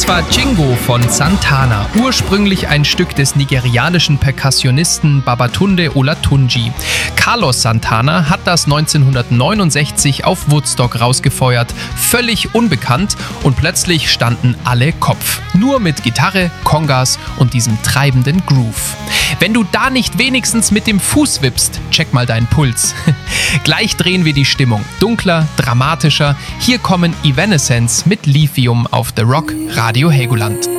Das war Jingo von Santana, ursprünglich ein Stück des nigerianischen Perkussionisten Babatunde Olatunji. Carlos Santana hat das 1969 auf Woodstock rausgefeuert, völlig unbekannt, und plötzlich standen alle Kopf. Nur mit Gitarre, Congas und diesem treibenden Groove. Wenn du da nicht wenigstens mit dem Fuß wippst, check mal deinen Puls. Gleich drehen wir die Stimmung. Dunkler, dramatischer. Hier kommen Evanescence mit Lithium auf The Rock Radio Helgoland.